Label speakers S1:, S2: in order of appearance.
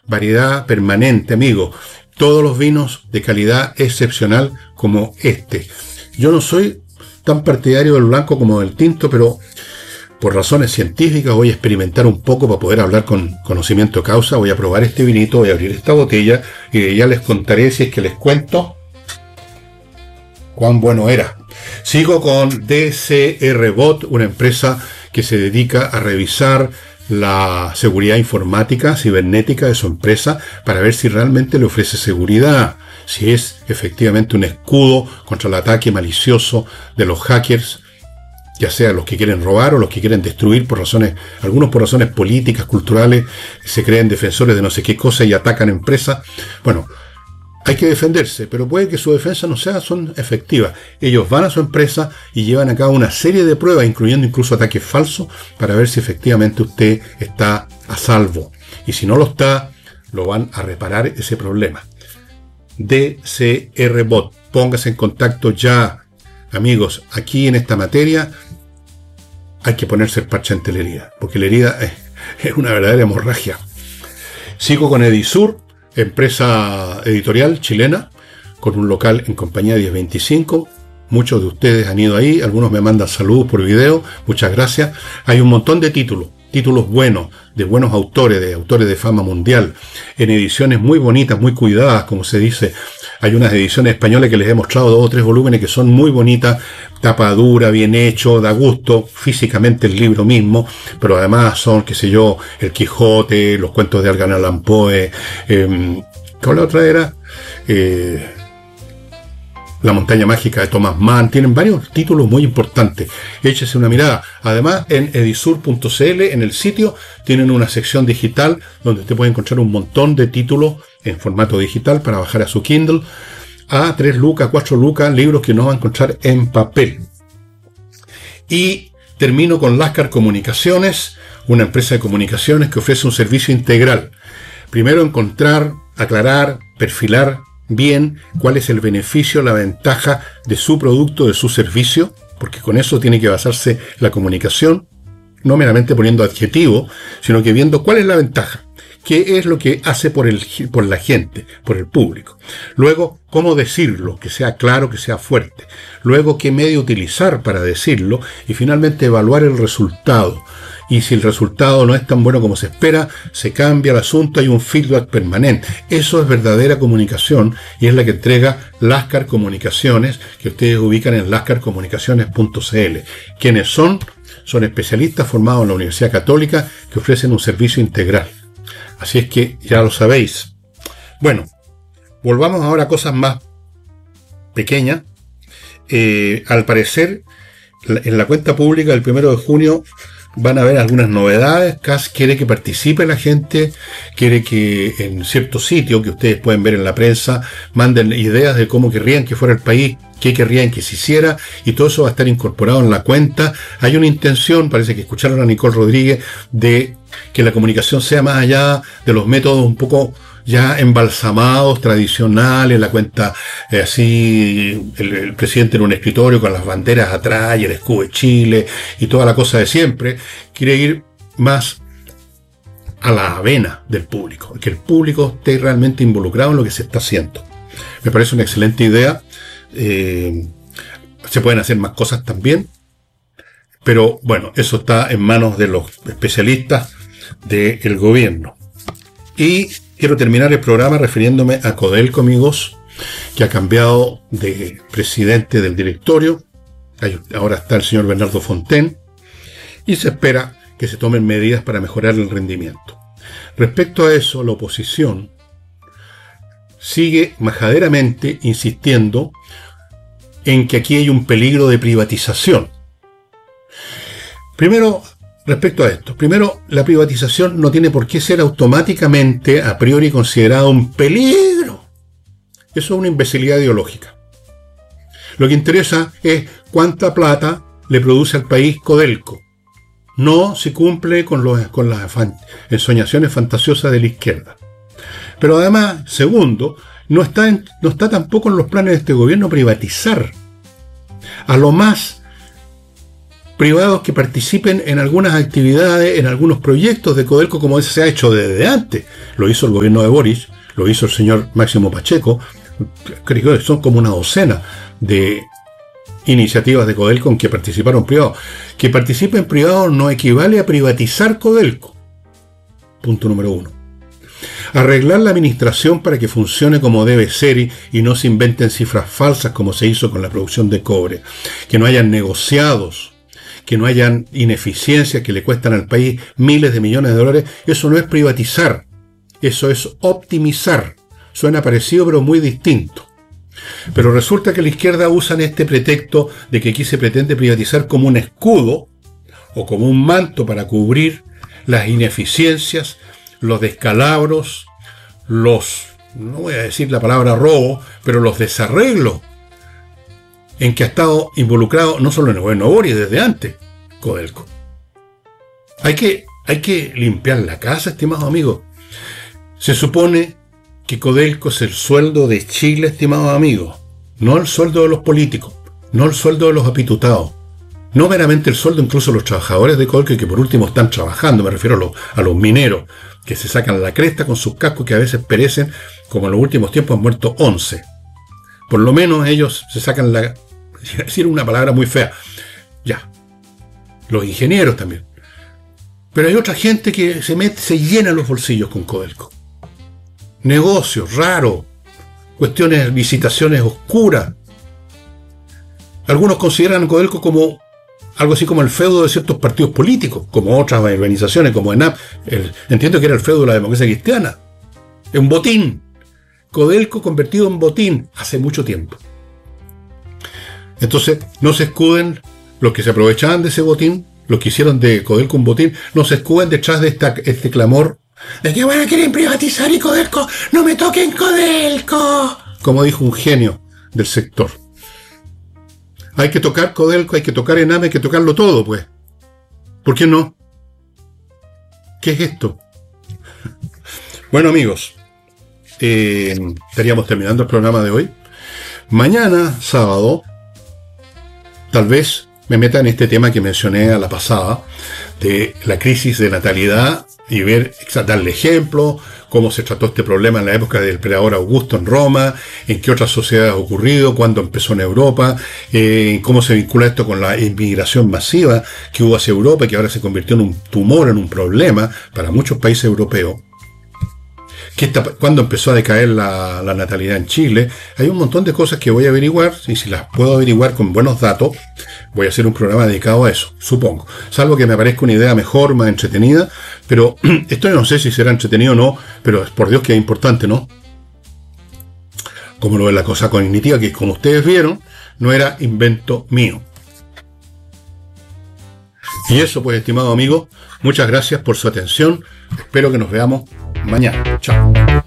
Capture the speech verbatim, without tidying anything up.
S1: variedad permanente, amigo. Todos los vinos de calidad excepcional como este. Yo no soy tan partidario del blanco como del tinto, pero por razones científicas voy a experimentar un poco para poder hablar con conocimiento de causa. Voy a probar este vinito, voy a abrir esta botella y ya les contaré, si es que les cuento, cuán bueno era. Sigo con D C R Bot, una empresa que se dedica a revisar la seguridad informática, cibernética de su empresa para ver si realmente le ofrece seguridad, si es efectivamente un escudo contra el ataque malicioso de los hackers, ya sea los que quieren robar o los que quieren destruir por razones, algunos por razones políticas, culturales, se creen defensores de no sé qué cosa y atacan empresas. Bueno, hay que defenderse, pero puede que su defensa no sea son efectivas. Ellos van a su empresa y llevan a cabo una serie de pruebas, incluyendo incluso ataques falsos, para ver si efectivamente usted está a salvo. Y si no lo está, lo van a reparar ese problema. D C R Bot, póngase en contacto ya, amigos. Aquí en esta materia hay que ponerse el parche ante la herida, porque la herida es, es una verdadera hemorragia. Sigo con Edisur, empresa editorial chilena, con un local en Compañía diez veinticinco. Muchos de ustedes han ido ahí, algunos me mandan saludos por video, muchas gracias. Hay un montón de títulos, títulos buenos, de buenos autores, de autores de fama mundial, en ediciones muy bonitas, muy cuidadas, como se dice. Hay unas ediciones españolas que les he mostrado, dos o tres volúmenes que son muy bonitas, tapa dura, bien hecho, da gusto, físicamente el libro mismo, pero además son, qué sé yo, El Quijote, los cuentos de Edgar Allan Poe, eh, ¿cuál la otra era? Eh, La montaña mágica de Thomas Mann. Tienen varios títulos muy importantes. Échese una mirada. Además, en edisur punto c l, en el sitio, tienen una sección digital donde usted puede encontrar un montón de títulos en formato digital para bajar a su Kindle a tres lucas, cuatro lucas, libros que no va a encontrar en papel. Y termino con Lascar Comunicaciones, una empresa de comunicaciones que ofrece un servicio integral. Primero, encontrar, aclarar, perfilar bien cuál es el beneficio, la ventaja de su producto, de su servicio, porque con eso tiene que basarse la comunicación, no meramente poniendo adjetivos, sino que viendo cuál es la ventaja, qué es lo que hace por, el, por la gente, por el público. Luego, cómo decirlo, que sea claro, que sea fuerte. Luego, qué medio utilizar para decirlo. Y finalmente, evaluar el resultado. Y si el resultado no es tan bueno como se espera, se cambia el asunto, hay un feedback permanente. Eso es verdadera comunicación y es la que entrega Lascar Comunicaciones, que ustedes ubican en lascar comunicaciones punto c l. ¿Quiénes son? Son especialistas formados en la Universidad Católica que ofrecen un servicio integral. Así es que ya lo sabéis. Bueno, volvamos ahora a cosas más pequeñas. Eh, al parecer, en la cuenta pública del primero de junio van a haber algunas novedades. C A S quiere que participe la gente, quiere que en ciertos sitios que ustedes pueden ver en la prensa manden ideas de cómo querrían que fuera el país, qué querrían que se hiciera, y todo eso va a estar incorporado en la cuenta. Hay una intención, parece que escucharon a Nicole Rodríguez, de que la comunicación sea más allá de los métodos un poco ya embalsamados, tradicionales, la cuenta eh, así, el, el presidente en un escritorio con las banderas atrás y el escudo de Chile y toda la cosa de siempre. Quiere ir más a la avena del público, que el público esté realmente involucrado en lo que se está haciendo. Me parece una excelente idea. Eh, se pueden hacer más cosas también, pero bueno, eso está en manos de los especialistas del gobierno. Y quiero terminar el programa refiriéndome a Codelco, amigos, que ha cambiado de presidente del directorio. Ahora está el señor Bernardo Fontaine y se espera que se tomen medidas para mejorar el rendimiento. Respecto a eso, la oposición sigue majaderamente insistiendo en que aquí hay un peligro de privatización. Primero, respecto a esto, primero, la privatización no tiene por qué ser automáticamente, a priori, considerada un peligro. Eso es una imbecilidad ideológica. Lo que interesa es cuánta plata le produce al país Codelco. No si cumple con, los, con las fan, ensoñaciones fantasiosas de la izquierda. Pero además, segundo, no está, en, no está tampoco en los planes de este gobierno privatizar. A lo más privados que participen en algunas actividades, en algunos proyectos de Codelco, como ese se ha hecho desde antes. Lo hizo el gobierno de Boric, lo hizo el señor Máximo Pacheco. Creo que son como una docena de iniciativas de Codelco en que participaron privados. Que participen privados no equivale a privatizar Codelco. Punto número uno. Arreglar la administración para que funcione como debe ser y, y no se inventen cifras falsas como se hizo con la producción de cobre. Que no hayan negociados, que no hayan ineficiencias que le cuestan al país miles de millones de dólares. Eso no es privatizar, eso es optimizar. Suena parecido pero muy distinto. Pero resulta que la izquierda usan este pretexto de que aquí se pretende privatizar como un escudo o como un manto para cubrir las ineficiencias, los descalabros, los, no voy a decir la palabra robo, pero los desarreglos en que ha estado involucrado no solo en el gobierno Boric, desde antes, Codelco. Hay que, hay que limpiar la casa, estimados amigos. Se supone que Codelco es el sueldo de Chile, estimados amigos, no el sueldo de los políticos, no el sueldo de los apitutados. No meramente el sueldo, incluso los trabajadores de Codelco que por último están trabajando, me refiero a los, a los mineros, que se sacan la cresta con sus cascos que a veces perecen, como en los últimos tiempos han muerto once. Por lo menos ellos se sacan la... decir una palabra muy fea. Ya. Los ingenieros también. Pero hay otra gente que se mete, se llena los bolsillos con Codelco. Negocios raros, cuestiones, licitaciones oscuras. Algunos consideran Codelco como algo así como el feudo de ciertos partidos políticos, como otras organizaciones, como ENAP. El, entiendo que era el feudo de la democracia cristiana. Es un botín. Codelco convertido en botín hace mucho tiempo. Entonces, no se escuden los que se aprovechaban de ese botín, los que hicieron de Codelco un botín, no se escuden detrás de esta, este clamor de que van a querer privatizar y Codelco, no me toquen Codelco, como dijo un genio del sector. Hay que tocar Codelco, hay que tocar ENAP, hay que tocarlo todo, pues. ¿Por qué no? ¿Qué es esto? Bueno, amigos, eh, estaríamos terminando el programa de hoy. Mañana, sábado, tal vez me meta en este tema que mencioné a la pasada, de la crisis de natalidad, y ver, darle ejemplo, cómo se trató este problema en la época del emperador Augusto en Roma, en qué otras sociedades ha ocurrido, cuándo empezó en Europa, eh, cómo se vincula esto con la inmigración masiva que hubo hacia Europa y que ahora se convirtió en un tumor, en un problema para muchos países europeos. ¿Qué está, cuándo empezó a decaer la, la natalidad en Chile? Hay un montón de cosas que voy a averiguar, y si las puedo averiguar con buenos datos, voy a hacer un programa dedicado a eso, supongo. Salvo que me parezca una idea mejor, más entretenida, pero esto no sé si será entretenido o no, pero por Dios que es importante, ¿no? Como lo de la cosa cognitiva, que como ustedes vieron, no era invento mío. Y eso, pues, estimado amigo, muchas gracias por su atención. Espero que nos veamos mañana. Chao.